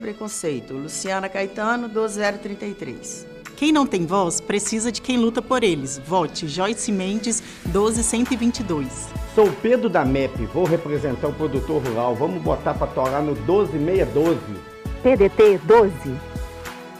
Preconceito. Luciana Caetano, 12033. Quem não tem voz, precisa de quem luta por eles. Vote Joyce Mendes, 12122. Sou Pedro da MEP, vou representar o produtor rural. Vamos botar para torar no 12612. PDT 12.